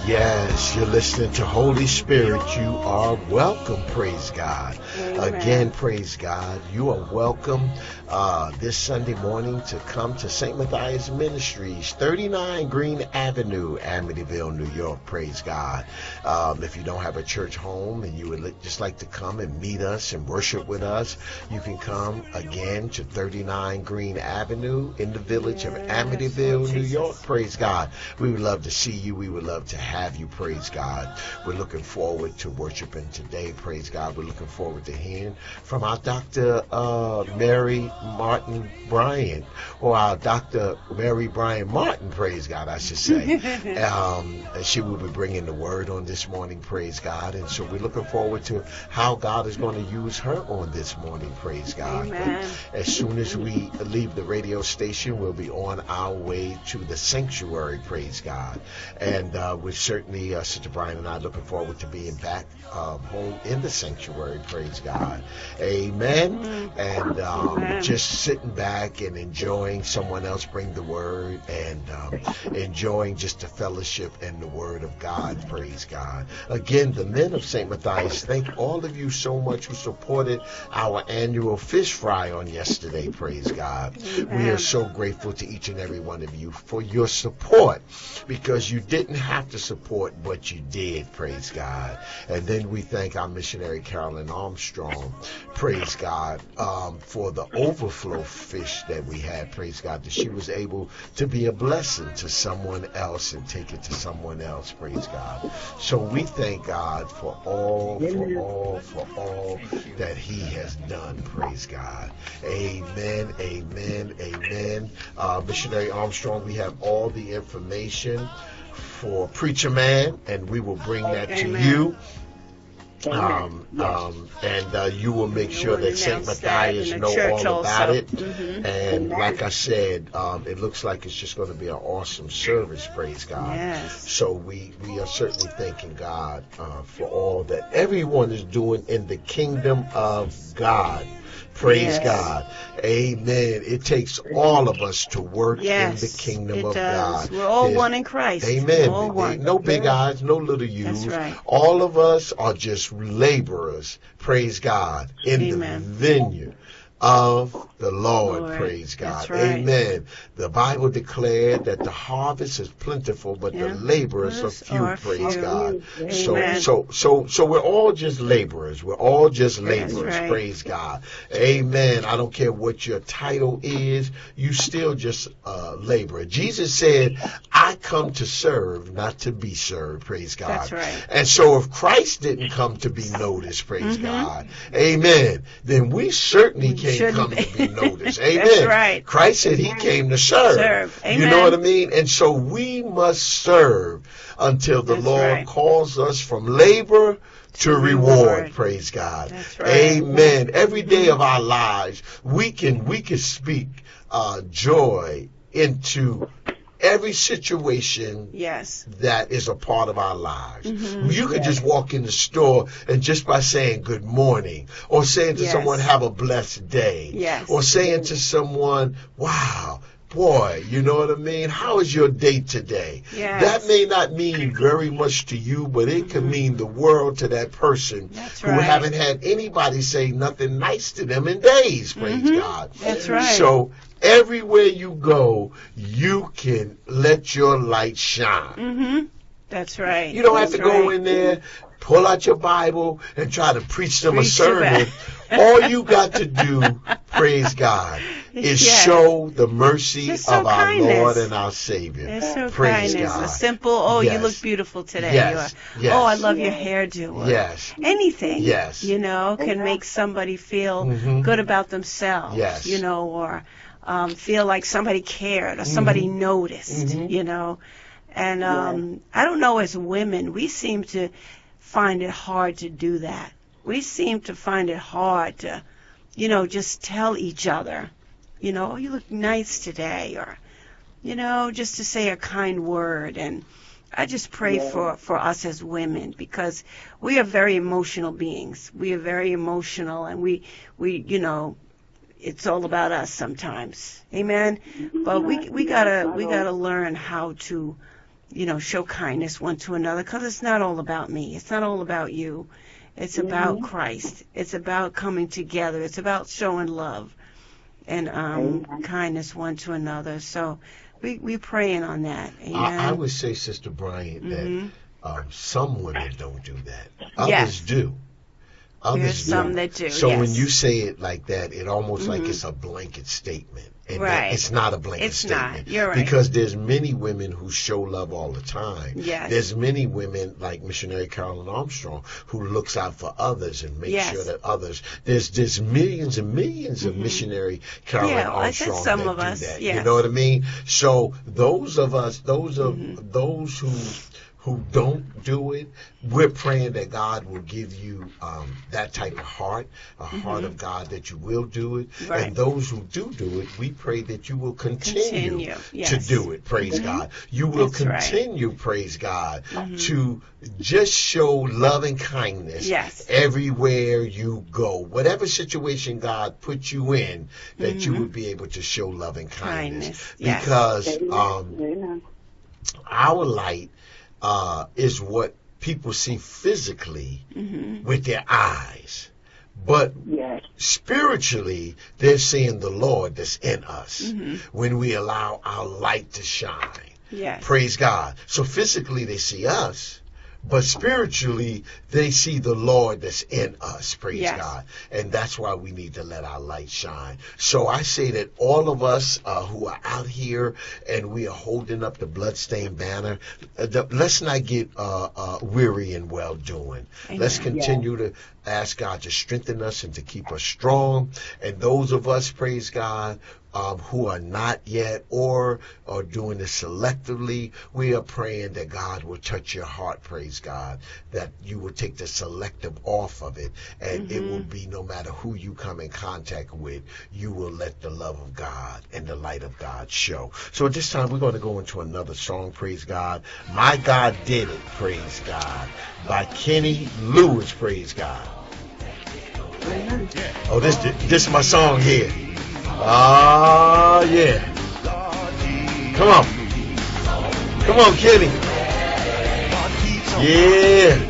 Yes, you're listening to Holy Spirit. You are welcome, praise God. Amen. Again, praise God. You are welcome this Sunday morning to come to St. Matthias Ministries, 39 Green Avenue, Amityville, New York, praise God. If you don't have a church home and you would just like to come and meet us and worship with us, you can come again to 39 Green Avenue in the village of Amityville, New York, praise God. We would love to see you. We would love to have you, praise God. We're looking forward to worshiping today, praise God. We're looking forward to hearing from our Dr. Mary Martin Bryant, or our Dr. Mary Bryant Martin, praise God, I should say. She will be bringing the word on this morning, praise God. And so we're looking forward to how God is going to use her on this morning, praise God. Amen. As soon as we leave the radio station, we'll be on our way to the sanctuary, praise God. And we're certainly, Sister Brian and I, looking forward to being back home in the sanctuary, praise God. Amen. And just sitting back and enjoying someone else bring the word, and enjoying just the fellowship and the word of God, praise God. Again, the men of St. Matthias, thank all of you so much who supported our annual fish fry on yesterday, praise God. Amen. We are so grateful to each and every one of you for your support, because you didn't have to support, but you did, praise God. And then we thank our missionary Carolyn Armstrong, praise God, for the overflow fish that we had, praise God, that she was able to be a blessing to someone else and take it to someone else, praise God. So we thank God for all that he has done, praise God. Amen, amen, amen. Missionary Armstrong, we have all the information for Preacher Man, and we will bring that to you. And you will make sure that St. Matthias know all about it. Mm-hmm. And like I said, it looks like it's just going to be an awesome service, praise God. Yes. So we are certainly thanking God for all that everyone is doing in the kingdom of God. Praise God. Amen. It takes all of us to work in the kingdom of God. We're all one in Christ. Amen. All one. No big eyes, no little U's. That's right. All of us are just laborers, praise God, in the vineyard of the Lord, praise God. That's right. Amen. The Bible declared that the harvest is plentiful, but the laborers are few, praise God. So we're all just laborers. We're all just laborers, praise God. Amen. I don't care what your title is, you still just a laborer. Jesus said, I come to serve, not to be served, praise God. That's right. And so if Christ didn't come to be noticed, praise God, amen, then we certainly can't come to be noticed. Amen. That's right. Christ said he came to serve. Amen. You know what I mean? And so we must serve until the Lord calls us from labor to reward. Praise God. That's right. Amen. Every day of our lives, we can speak joy into every situation that is a part of our lives. Mm-hmm. You could just walk in the store and just by saying good morning, or saying to someone, have a blessed day, or saying to someone, wow, boy, you know what I mean? How is your day today? That may not mean very much to you, but it can mean the world to that person who haven't had anybody say nothing nice to them in days, praise God. That's right. So everywhere you go, you can let your light shine. Mm-hmm. That's right. You don't have to go in there, pull out your Bible, and try to preach them a sermon. All you got to do, praise God, is show the mercy of our Lord and our Savior. It's so praise kindness. God. A simple, you look beautiful today. Or, oh, I love your hairdo. Or anything, you know, can make somebody feel good about themselves, you know, or feel like somebody cared or somebody noticed, you know. And I don't know, as women, we seem to find it hard to do that. We seem to find it hard to, you know, just tell each other, you know, oh, you look nice today, or, you know, just to say a kind word. And I just pray for us as women, because we are very emotional beings. We are very emotional, and we you know, it's all about us sometimes. Amen. But we gotta learn how to show kindness one to another, because it's not all about me. It's not all about you. It's about Christ. It's about coming together. It's about showing love and kindness one to another. So we praying on that. Amen. I would say, Sister Bryant, that some women don't do that. Others do. There's some that do. So when you say it like that, it almost like it's a blanket statement. And it's not a blanket statement. It's not. You're right. Because there's many women who show love all the time. Yes. There's many women like Missionary Carolyn Armstrong who looks out for others and makes sure that others. There's millions and millions of Missionary Carolyn Armstrong some that of do us, that. yes. You know what I mean? So those of us, those who don't do it, we're praying that God will give you that type of heart, a heart of God, that you will do it. Right. And those who do it, we pray that you will continue to do it, praise God. You will continue, praise God, to just show love and kindness everywhere you go. Whatever situation God puts you in, that you would be able to show love and kindness. Because our light is what people see physically with their eyes. But spiritually, they're seeing the Lord that's in us when we allow our light to shine. Yes. Praise God. So physically, they see us. But spiritually, they see the Lord that's in us, praise God. And that's why we need to let our light shine. So I say that all of us who are out here and we are holding up the bloodstained banner, let's not get weary in well-doing. Let's continue to ask God to strengthen us and to keep us strong. And those of us, praise God, who are not yet or are doing this selectively, we are praying that God will touch your heart, praise God, that you will take the selective off of it, and it will be no matter who you come in contact with, you will let the love of God and the light of God show. So at this time, we're going to go into another song, praise God. My God Did It, praise God, by Kenny Lewis, praise God. Oh, this is my song here. Ah, yeah. Come on, Kenny. Yeah.